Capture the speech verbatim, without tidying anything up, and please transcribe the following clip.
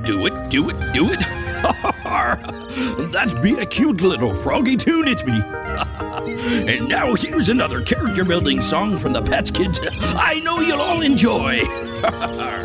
Do it, do it, do it. That'd be a cute little froggy tune, it me. And now here's another character building song from the Pets Kids I know you'll all enjoy.